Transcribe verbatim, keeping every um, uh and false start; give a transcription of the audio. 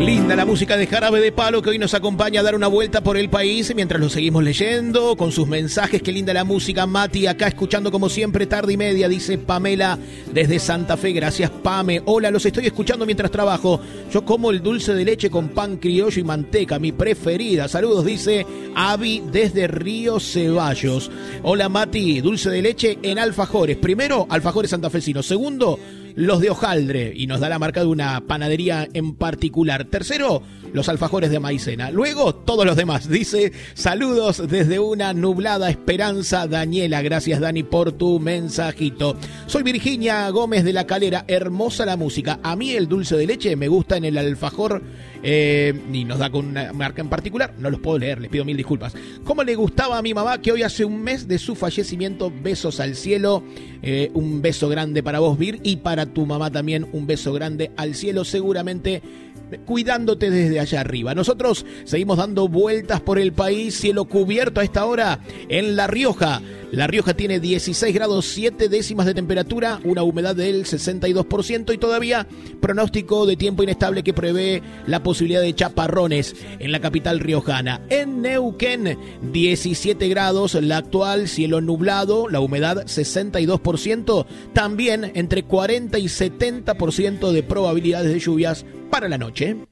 Linda la música de Jarabe de Palo, que hoy nos acompaña a dar una vuelta por el país mientras lo seguimos leyendo con sus mensajes. Qué linda la música, Mati, acá escuchando como siempre tarde y media, dice Pamela desde Santa Fe. Gracias, Pame. Hola, los estoy escuchando mientras trabajo. Yo como el dulce de leche con pan criollo y manteca, mi preferida. Saludos, dice Avi desde Río Ceballos. Hola, Mati, dulce de leche en alfajores. Primero, alfajores santafesinos. Segundo, los de hojaldre, y nos da la marca de una panadería en particular. Tercero, los alfajores de maicena. Luego, todos los demás. Dice, saludos desde una nublada Esperanza, Daniela. Gracias, Dani, por tu mensajito. Soy Virginia Gómez de La Calera. Hermosa la música. A mí el dulce de leche me gusta en el alfajor, eh, y nos da con una marca en particular. No los puedo leer, les pido mil disculpas. ¿Cómo le gustaba a mi mamá, que hoy hace un mes de su fallecimiento? Besos al cielo. Eh, un beso grande para vos, Vir, y para tu mamá también un beso grande al cielo, seguramente cuidándote desde allá arriba. Nosotros seguimos dando vueltas por el país, cielo cubierto a esta hora en La Rioja. La Rioja tiene dieciséis grados siete décimas de temperatura, una humedad del sesenta y dos por ciento y todavía pronóstico de tiempo inestable que prevé la posibilidad de chaparrones en la capital riojana. En Neuquén, diecisiete grados, la actual, cielo nublado, la humedad sesenta y dos por ciento, también entre cuarenta y setenta por ciento de probabilidades de lluvias para la noche.